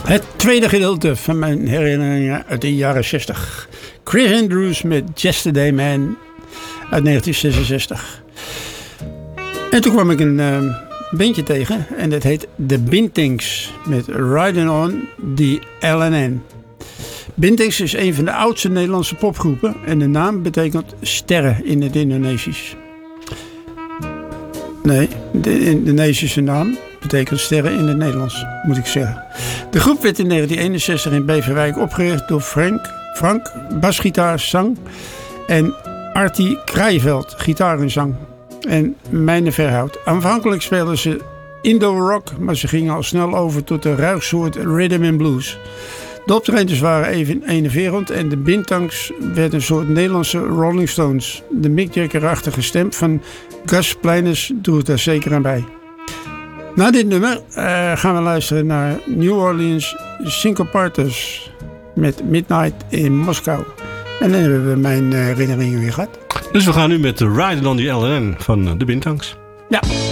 Het tweede gedeelte van mijn herinneringen uit de jaren 60. Chris Andrews met Yesterday Man uit 1966. En toen kwam ik een bandje tegen en dat heet The Bintings met Riding On the LNN. Bintings is een van de oudste Nederlandse popgroepen en de naam betekent sterren in het Indonesisch. Nee, de Indonesische naam betekent sterren in het Nederlands, moet ik zeggen. De groep werd in 1961 in Beverwijk opgericht door Frank basgitaar, zang en Artie Krijveld, gitaar en zang. En Mijne Verhout. Aanvankelijk speelden ze Indo-rock, maar ze gingen al snel over tot de ruigsoort rhythm and blues. De optredens waren even enerverend en de Bintangs werd een soort Nederlandse Rolling Stones. De Mick Jagger-achtige stem van Gus Pleiners droeg daar zeker aan bij. Na dit nummer gaan we luisteren naar New Orleans Syncopathers met Midnight in Moskou. En dan hebben we mijn herinneringen weer gehad. Dus we gaan nu met de Riding on the LNN van de Bintangs. Ja.